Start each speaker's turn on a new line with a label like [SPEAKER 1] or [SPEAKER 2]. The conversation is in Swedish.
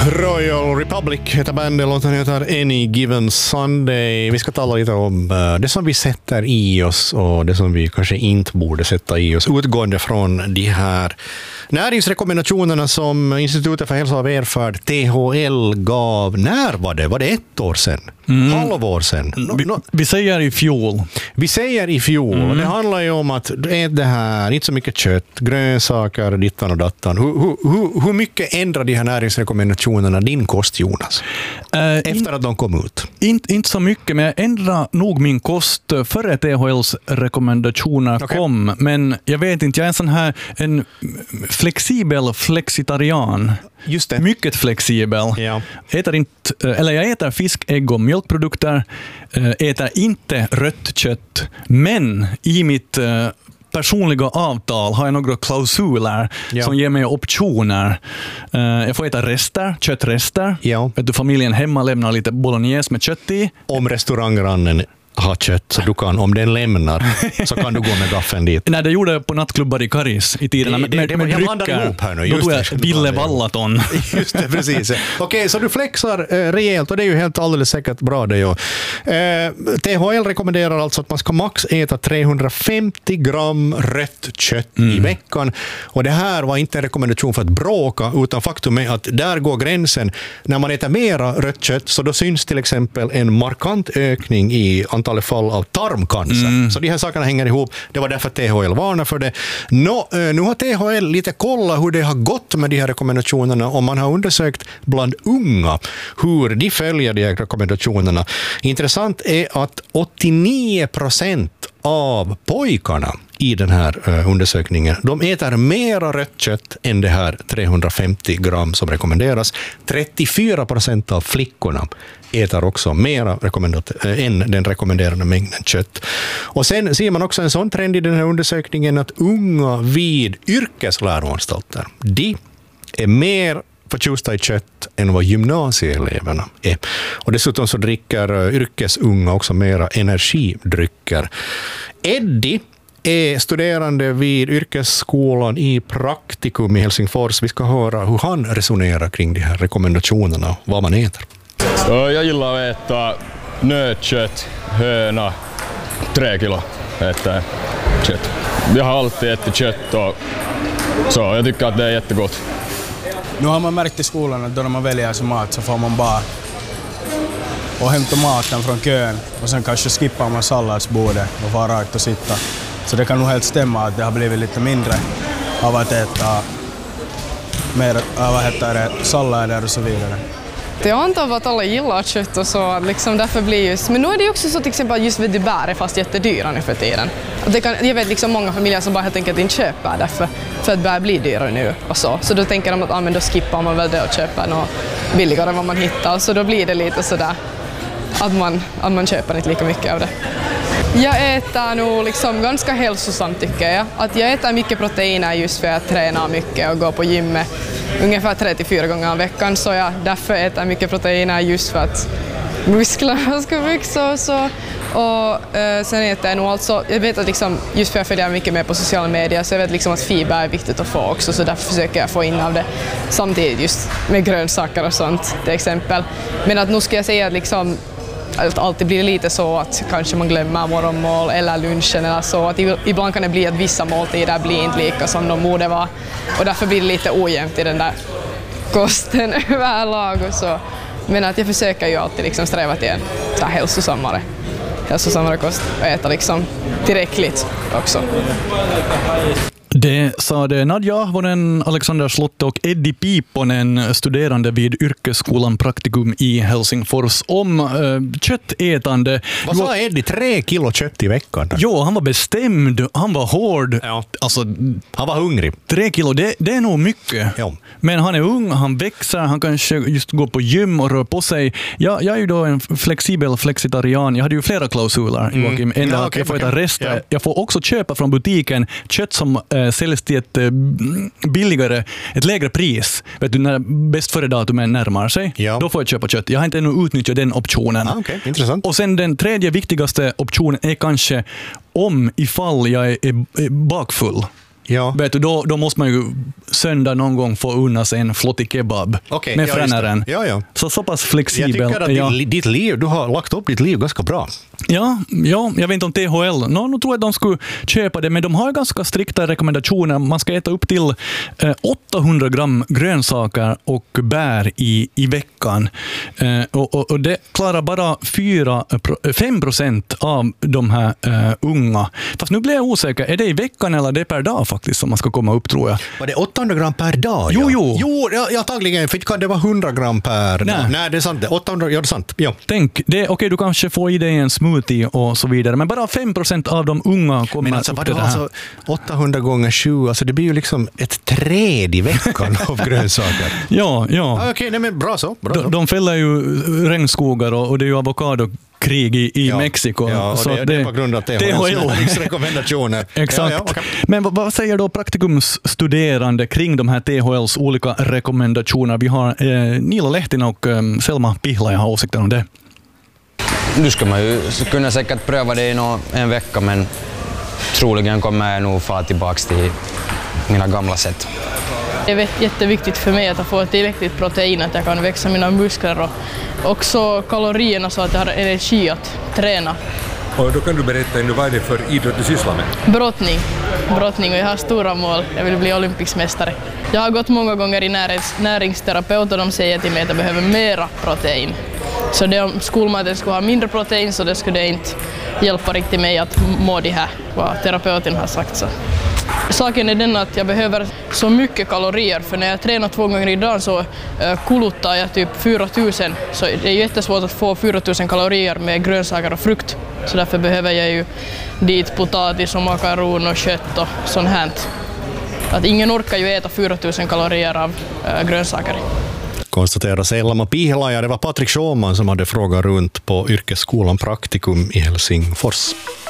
[SPEAKER 1] Royal Republic heter bandet, låten heter Any Given Sunday. Vi ska tala lite om det som vi sätter i oss och det som vi kanske inte borde sätta i oss, utgående från de här näringsrekommendationerna som Institutet för hälsa och välfärd, THL, gav. När var det? Var det 1 år sedan? Halvår sedan?
[SPEAKER 2] Vi säger i fjol.
[SPEAKER 1] Vi säger i fjol. Det handlar ju om att det här, inte så mycket kött, grönsaker, dittan och dattan. Hur mycket ändrar de här näringsrekommendationerna din kost, Jonas? Efter att de kom ut?
[SPEAKER 2] Inte så mycket, men jag ändrade nog min kost före THLs rekommendationer kom. Men jag vet inte, jag är en sån här en flexibel flexitarian.
[SPEAKER 1] Just det.
[SPEAKER 2] Mycket flexibel.
[SPEAKER 1] Ja.
[SPEAKER 2] Jag äter fisk, ägg och mjölkprodukter. Äter inte rött kött. Men i mitt personliga avtal har jag några klausuler som ger mig optioner. Jag får äta köttrester.
[SPEAKER 1] Ja.
[SPEAKER 2] Familjen hemma lämnar lite bolognese med kött i.
[SPEAKER 1] Om restaurangrannen har kött, så du kan, om den lämnar, så kan du gå med gaffeln dit.
[SPEAKER 2] Nej, det gjorde jag på nattklubbar i Karis i tiden.
[SPEAKER 1] Jag blandar ihop här nu.
[SPEAKER 2] Då tog jag Ville Vallaton.
[SPEAKER 1] Just det, precis. Okej, så du flexar rejält och det är ju helt alldeles säkert bra det. THL rekommenderar alltså att man ska max äta 350 gram rött kött i veckan. Och det här var inte en rekommendation för att bråka, utan faktum är att där går gränsen. När man äter mera rött kött, så då syns till exempel en markant ökning i antalet fall av tarmcancer. Så de här sakerna hänger ihop. Det var därför THL varnar för det. Nu har THL lite kollat hur det har gått med de här rekommendationerna, och man har undersökt bland unga hur de följer de här rekommendationerna. Intressant är att 89% av pojkarna i den här undersökningen, de äter mera rött kött än det här 350 gram som rekommenderas. 34% av flickorna äter också mera än den rekommenderade mängden kött. Och sen ser man också en sån trend i den här undersökningen att unga vid yrkesläroanstalter, de är mer förtjusta i kött än vad gymnasieeleverna är. Och dessutom så dricker yrkesunga också mera energidrycker. Eddie är studerande vid yrkesskolan i Praktikum i Helsingfors. Vi ska höra hur han resonerar kring de här rekommendationerna, vad man äter.
[SPEAKER 3] Jag gillar att äta nötkött, höna, 3 kilo äter kött. Jag har alltid ätit kött och så jag tycker att det är jättegott.
[SPEAKER 4] Nu har man märkt i skolan att då när man väljer sig mat så får man bara och hämta maten från kön och sen kanske skippar man salladsbordet och får rakt och sitta. Så det kan nog helt stämma att det har blivit lite mindre av att äta mer sallader och så vidare.
[SPEAKER 5] Jag antar att alla gillar kött och så liksom därför blir just. Men nu är det också så till exempel just bär är fast jättedyra nu för tiden. Jag vet liksom många familjer som bara helt enkelt inte köper därför för att bär blir dyrare nu och så. Så då tänker de att då skippar man väl det och köper något billigare än vad man hittar. Så då blir det lite sådär att man köper inte lika mycket av det. Jag äter nog liksom ganska hälsosamt tycker jag. Att jag äter mycket proteiner just för att jag tränar mycket och går på gymmet ungefär 3-4 gånger i veckan. Så jag därför äter mycket proteiner just för att musklerna ska växa och så. Och sen äter jag nog alltså, jag vet att liksom, just för att jag följer mycket mer på sociala medier så jag vet liksom att fiber är viktigt att få också, så därför försöker jag få in av det samtidigt just med grönsaker och sånt till exempel. Men att nu ska jag säga att liksom att alltid blir lite så att kanske man glömmer morgonmål eller lunchen eller så. Att ibland kan det bli att vissa måltider blir inte lika som de borde vara. Och därför blir det lite ojämnt i den där kosten överlag och så. Men att jag försöker ju alltid liksom sträva till en hälsosammare kost och äta liksom tillräckligt också.
[SPEAKER 2] Det sa det Nadja Ahvonen, Alexander Slotte och Eddie Piponen, studerande vid yrkesskolan Praktikum i Helsingfors, om köttätande.
[SPEAKER 1] Vad sa Eddie? 3 kilo kött i veckan?
[SPEAKER 2] Jo, han var bestämd, han var hård.
[SPEAKER 1] Ja.
[SPEAKER 2] Alltså,
[SPEAKER 1] han var hungrig.
[SPEAKER 2] 3 kilo, det är nog mycket. Ja. Men han är ung, han växer, han kanske just går på gym och rör på sig. Jag är ju då en flexibel flexitarian. Jag hade ju flera klausuler, Joakim. Jag får äta rester. Ja. Jag får också köpa från butiken kött som säljs till ett billigare, ett lägre pris. Vet du, när bäst före datumen närmar sig, då får jag köpa kött. Jag har inte ännu utnyttjat den optionen.
[SPEAKER 1] Intressant.
[SPEAKER 2] Och sen den tredje viktigaste optionen är kanske ifall jag är bakfull.
[SPEAKER 1] Ja.
[SPEAKER 2] Vet du, då måste man ju söndag någon gång få unna sig en flottig kebab med fränaren.
[SPEAKER 1] Ja.
[SPEAKER 2] Så pass flexibel.
[SPEAKER 1] Jag tycker att ditt liv, du har lagt upp ditt liv ganska bra.
[SPEAKER 2] Ja, jag vet inte om THL. Nu tror jag att de skulle köpa det, men de har ganska strikta rekommendationer. Man ska äta upp till 800 gram grönsaker och bär i veckan. Och det klarar bara 5% av de här unga. Fast nu blir jag osäker. Är det i veckan eller är det per dag faktiskt som man ska komma upp, tror jag?
[SPEAKER 1] Var det 800 gram per dag?
[SPEAKER 2] Jo,
[SPEAKER 1] antagligen. För kan det vara 100 gram per dag? Nej, det är sant. 800, det är sant. Ja.
[SPEAKER 2] Tänk, okej, du kanske får i dig en smoothie och så vidare, men bara 5% av de unga kommer
[SPEAKER 1] alltså,
[SPEAKER 2] upp till det här.
[SPEAKER 1] Alltså, 800 gånger 20, alltså det blir ju liksom ett träd i veckan av grönsaker.
[SPEAKER 2] Ja.
[SPEAKER 1] Okej, nej, men bra så.
[SPEAKER 2] De fäller ju regnskogar och det är ju avokadokrig i Mexiko.
[SPEAKER 1] Ja, och
[SPEAKER 2] så
[SPEAKER 1] det är på grund av THLs rekommendationer.
[SPEAKER 2] Exakt.
[SPEAKER 1] Ja, okay.
[SPEAKER 2] Men vad säger då praktikumsstuderande kring de här THLs olika rekommendationer? Vi har Niilo Lehtinen och Selma Pihla, jag har åsikter om det.
[SPEAKER 6] Nu ska man ju kunna säkert pröva det i en vecka, men troligen kommer jag nog fara tillbaka till mina gamla sätt.
[SPEAKER 5] Det är jätteviktigt för mig att få tillräckligt protein att jag kan växa mina muskler och också kalorierna så att jag har energi att träna.
[SPEAKER 7] Och då kan du berätta ännu vad är det för idrott du sysslar med?
[SPEAKER 5] Brottning och jag har stora mål. Jag vill bli olympiskmästare. Jag har gått många gånger i näringsterapeut och de säger till mig att jag behöver mera protein. Så det om skolmaten skulle ha mindre protein så det skulle inte hjälpa riktigt mig att må det här, vad terapeuten har sagt. Så. Saken är den att jag behöver så mycket kalorier, för när jag tränar 2 gånger i dagen så kuluttar jag typ 4000, så det är jättesvårt att få 4000 kalorier med grönsaker och frukt. Så därför behöver jag ju dit potatis och makaron och kött och sånt här. Att ingen orkar ju äta 4000 kalorier av grönsaker.
[SPEAKER 1] Konstaterar Selma Pihla, ja, det var Patrik Schåman som hade frågat runt på yrkesskolan Praktikum i Helsingfors.